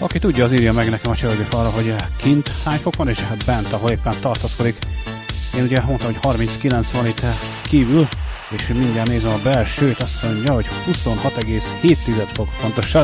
Aki tudja, az írja meg nekem a csörgőfalra, hogy kint hány fok van, és hát bent, ahol éppen tartózkodik. Én ugye mondtam, hogy 39 van itt kívül, és mindjárt nézem a belsőt, azt mondja, hogy 26,7 fok pontosan.